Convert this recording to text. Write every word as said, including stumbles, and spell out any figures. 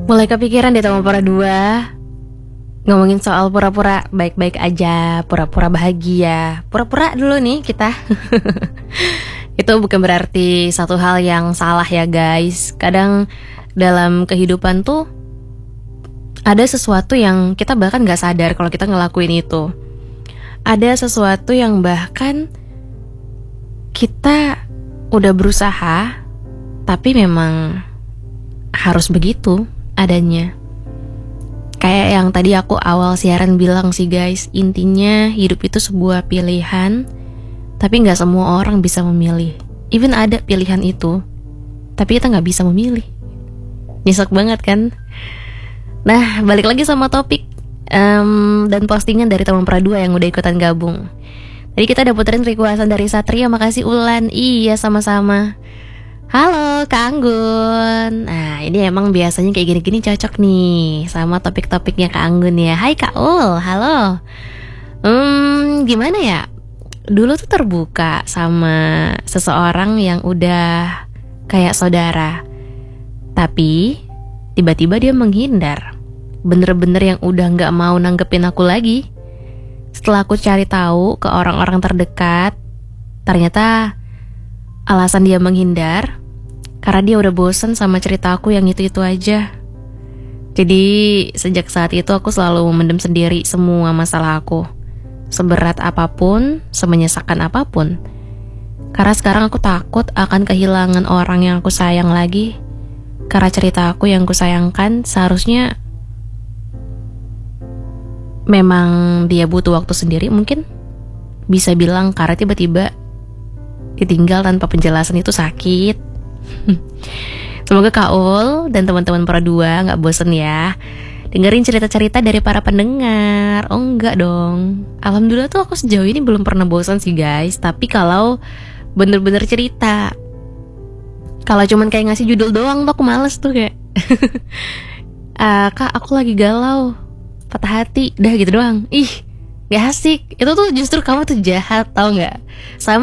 Mulai kepikiran deh sama para dua. Ngomongin soal pura-pura baik-baik aja, pura-pura bahagia. Pura-pura dulu nih kita. Itu bukan berarti satu hal yang salah ya guys. Kadang dalam kehidupan tuh ada sesuatu yang kita bahkan gak sadar kalau kita ngelakuin itu. Ada sesuatu yang bahkan kita udah berusaha, tapi memang harus begitu adanya. Kayak yang tadi aku awal siaran bilang sih guys, intinya hidup itu sebuah pilihan, tapi gak semua orang bisa memilih. Even ada pilihan itu, tapi kita gak bisa memilih. Nyesek banget kan? Nah, balik lagi sama topik um, dan postingan dari teman Pradua yang udah ikutan gabung. Tadi kita udah puterin requestan dari Satria, makasih Ulan. Iya, sama-sama. Halo Kak Anggun. Nah ini emang biasanya kayak gini-gini cocok nih sama topik-topiknya Kak Anggun ya. Hai Kak Ul, halo. Hmm, gimana ya? Dulu tuh terbuka sama seseorang yang udah kayak saudara, tapi tiba-tiba dia menghindar. Bener-bener yang udah gak mau nanggepin aku lagi. Setelah aku cari tahu ke orang-orang terdekat, ternyata alasan dia menghindar karena dia udah bosen sama cerita aku yang itu-itu aja. Jadi sejak saat itu aku selalu memendam sendiri semua masalah aku, seberat apapun, semenyesakan apapun. Karena sekarang aku takut akan kehilangan orang yang aku sayang lagi. Karena cerita aku yang aku sayangkan seharusnya memang dia butuh waktu sendiri mungkin. Bisa bilang karena tiba-tiba ditinggal tanpa penjelasan itu sakit. Semoga Kak Ul dan teman-teman para dua gak bosen ya dengerin cerita-cerita dari para pendengar. Oh enggak dong, alhamdulillah tuh aku sejauh ini belum pernah bosan sih guys. Tapi kalau bener-bener cerita, kalau cuman kayak ngasih judul doang tuh aku males tuh kayak uh, Kak aku lagi galau, patah hati, udah gitu doang. Ih gak asik, itu tuh justru kamu tuh jahat tau gak. Sama